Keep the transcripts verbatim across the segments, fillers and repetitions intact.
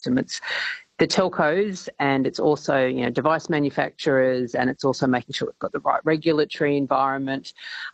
system. It's the telcos, and it's also, you know, device manufacturers, and it's also making sure we've got the right regulatory environment,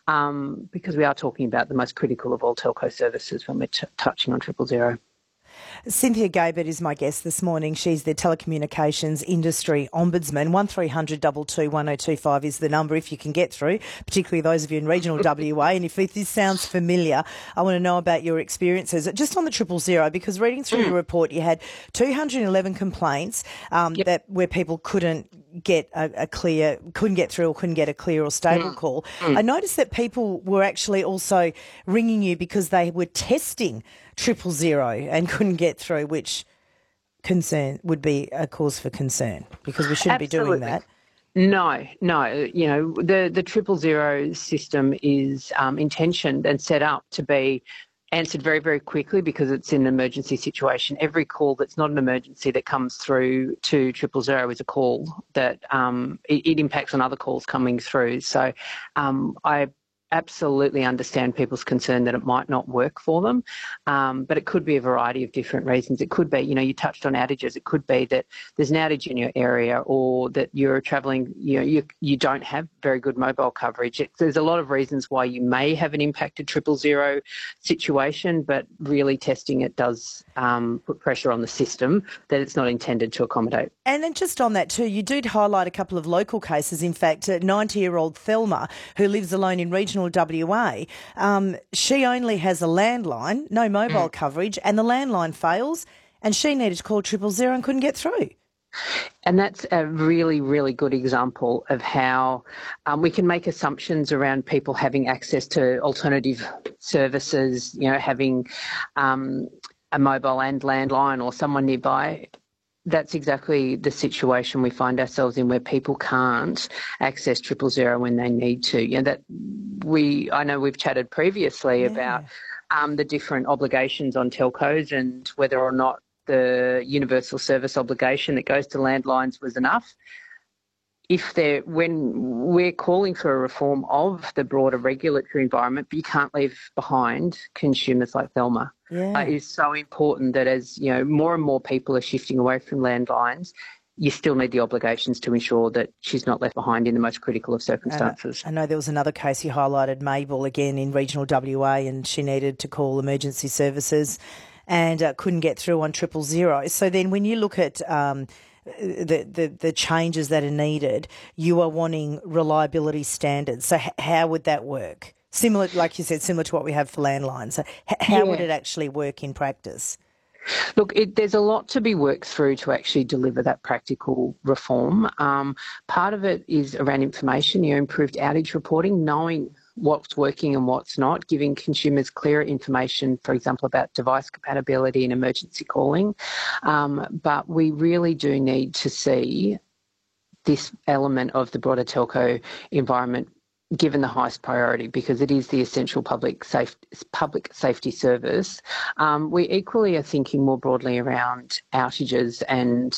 um, because we are talking about the most critical of all telco services when we're t- touching on triple zero. Cynthia Gabert is my guest this morning. She's the Telecommunications Industry Ombudsman. one three hundred two two one oh two five is the number if you can get through, particularly those of you in regional W A. And if this sounds familiar, I want to know about your experiences. Just on the triple zero, because reading through your report, you had two hundred eleven complaints um, yep. that where people couldn't get a, a clear, couldn't get through or couldn't get a clear or stable mm. call. Mm. I noticed that people were actually also ringing you because they were testing triple zero and couldn't get through, which concern would be a cause for concern, because we shouldn't Absolutely. be doing that. No, no. You know, the, the triple zero system is um, intentioned and set up to be answered very, very quickly because it's in an emergency situation. Every call that's not an emergency that comes through to triple zero is a call that um, it, it impacts on other calls coming through. So um, I absolutely understand people's concern that it might not work for them, um, but it could be a variety of different reasons. It could be, you know, you touched on outages. It could be that there's an outage in your area, or that you're travelling, you know, you you don't have very good mobile coverage. It, there's a lot of reasons why you may have an impacted triple zero situation, but really testing it does um, put pressure on the system that it's not intended to accommodate. And then just on that too, you did highlight a couple of local cases. In fact, ninety-year-old Thelma, who lives alone in regional W A, um, she only has a landline, no mobile mm. coverage, and the landline fails, and she needed to call triple zero and couldn't get through. And that's a really, really good example of how um, we can make assumptions around people having access to alternative services, you know, having um, a mobile and landline or someone nearby. That's exactly the situation we find ourselves in, where people can't access triple zero when they need to. You know, that we, I know we've chatted previously yeah. about um, the different obligations on telcos and whether or not the universal service obligation that goes to landlines was enough. If they're, when we're calling for a reform of the broader regulatory environment, but you can't leave behind consumers like Thelma. Yeah. Uh, it's so important that as, you know, more and more people are shifting away from landlines, you still need the obligations to ensure that she's not left behind in the most critical of circumstances. I know there was another case you highlighted, Mabel, again in regional W A, and she needed to call emergency services and uh, couldn't get through on triple zero. So then when you look at um, the, the, the changes that are needed, you are wanting reliability standards. So h- how would that work? Similar, like you said, similar to what we have for landlines. So h- how yeah. would it actually work in practice? Look, it, there's a lot to be worked through to actually deliver that practical reform. Um, part of it is around information, you know, improved outage reporting, knowing what's working and what's not, giving consumers clearer information, for example, about device compatibility and emergency calling. Um, but we really do need to see this element of the broader telco environment given the highest priority, because it is the essential public safe, public safety service. Um, we equally are thinking more broadly around outages and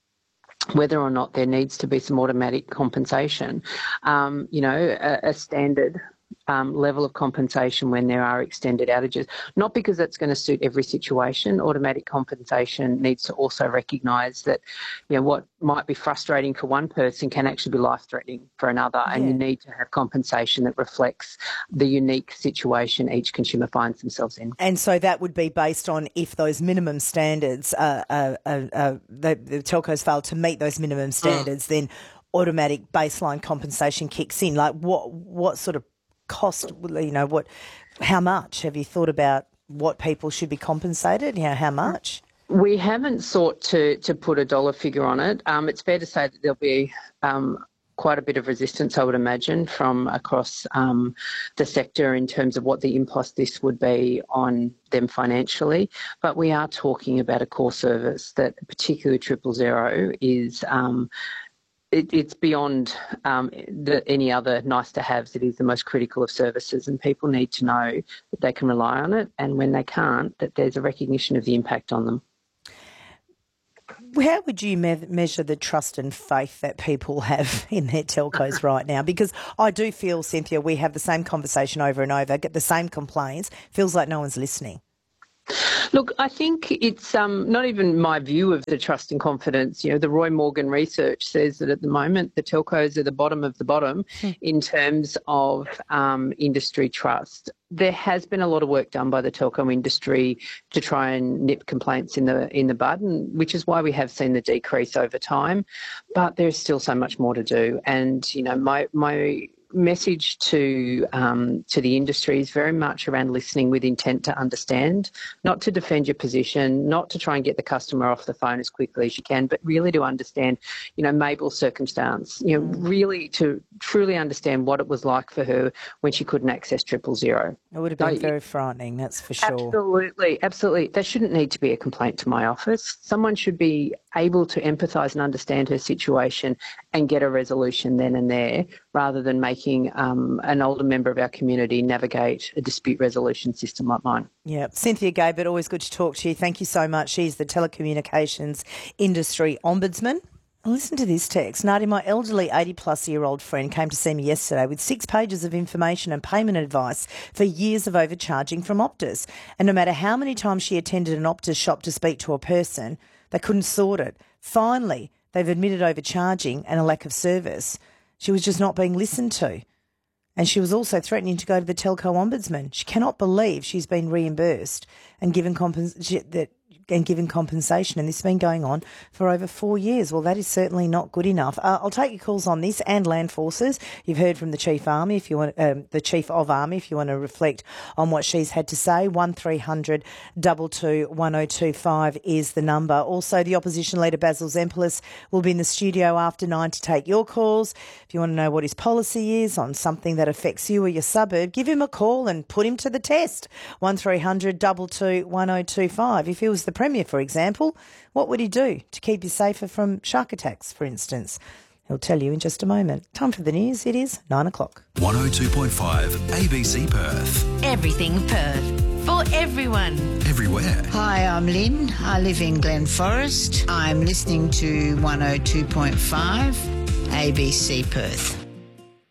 whether or not there needs to be some automatic compensation. Um, you know, a, a standard Um, level of compensation when there are extended outages, not because that's going to suit every situation. Automatic compensation needs to also recognise that, you know, what might be frustrating for one person can actually be life-threatening for another, yeah. and you need to have compensation that reflects the unique situation each consumer finds themselves in. And so that would be based on if those minimum standards, uh, uh, uh, uh, the, the telcos fail to meet those minimum standards, mm. then automatic baseline compensation kicks in. Like what, what sort of cost, you know, what, how much? Have you thought about what people should be compensated? You know, how much? We haven't sought to to put a dollar figure on it. Um, it's fair to say that there'll be um, quite a bit of resistance, I would imagine, from across um, the sector in terms of what the impost this would be on them financially. But we are talking about a core service that, particularly triple zero, is um, It, it's beyond um, the, any other nice-to-haves. It is the most critical of services, and people need to know that they can rely on it, and when they can't, that there's a recognition of the impact on them. How would you me- measure the trust and faith that people have in their telcos right now? Because I do feel, Cynthia, we have the same conversation over and over, get the same complaints. Feels like no one's listening. Look, I think it's um, not even my view of the trust and confidence. You know, the Roy Morgan research says that at the moment the telcos are the bottom of the bottom in terms of um, industry trust. There has been a lot of work done by the telco industry to try and nip complaints in the in the bud, and which is why we have seen the decrease over time. But there's still so much more to do. And you know, my my. message to um, to the industry is very much around listening with intent to understand, not to defend your position, not to try and get the customer off the phone as quickly as you can, but really to understand, you know, Mabel's circumstance, you know, mm. really to truly understand what it was like for her when she couldn't access triple zero. It would have been so, very frightening, that's for sure. Absolutely, absolutely. That shouldn't need to be a complaint to my office. Someone should be able to empathise and understand her situation and get a resolution then and there, rather than making um, an older member of our community navigate a dispute resolution system like mine. Yeah. Cynthia Gaybert, always good to talk to you. Thank you so much. She's the Telecommunications Industry Ombudsman. Listen to this text. Nadia, my elderly eighty-plus-year-old friend came to see me yesterday with six pages of information and payment advice for years of overcharging from Optus. And no matter how many times she attended an Optus shop to speak to a person, they couldn't sort it. Finally, they've admitted overcharging and a lack of service. She was just not being listened to. And she was also threatening to go to the telco ombudsman. She cannot believe she's been reimbursed and given compens- that and given compensation, and this has been going on for over four years. Well, that is certainly not good enough. Uh, I'll take your calls on this and Land Forces. You've heard from the Chief Army, if you want, um, the Chief of Army, if you want to reflect on what she's had to say. One three hundred two two one oh two five is the number. Also, the Opposition Leader Basil Zempilas will be in the studio after nine to take your calls. If you want to know what his policy is on something that affects you or your suburb, give him a call and put him to the test. One three hundred two two one oh two five. If he was the Premier, for example, what would he do to keep you safer from shark attacks, for instance? He'll tell you in just a moment. Time for the news. It is nine o'clock. one oh two point five A B C Perth. Everything Perth. For everyone. Everywhere. Hi, I'm Lynn. I live in Glen Forest. I'm listening to one oh two point five A B C Perth.